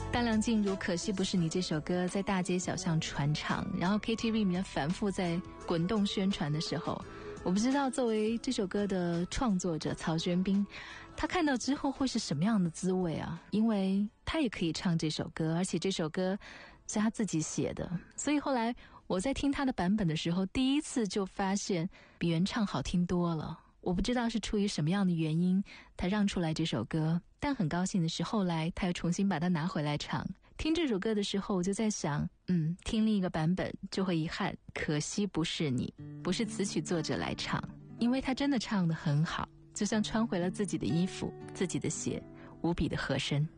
大量进入可惜不是你这首歌在大街小巷传唱，然后 KTV 里面反复在滚动宣传的时候，我不知道作为这首歌的创作者曹轩宾，他看到之后会是什么样的滋味啊？因为他也可以唱这首歌，而且这首歌是他自己写的，所以后来我在听他的版本的时候，第一次就发现比原唱好听多了。我不知道是出于什么样的原因他让出来这首歌，但很高兴的是后来他又重新把它拿回来唱。听这首歌的时候我就在想，听另一个版本就会遗憾，可惜不是你，不是词曲作者来唱，因为他真的唱得很好，就像穿回了自己的衣服，自己的血，无比的合身。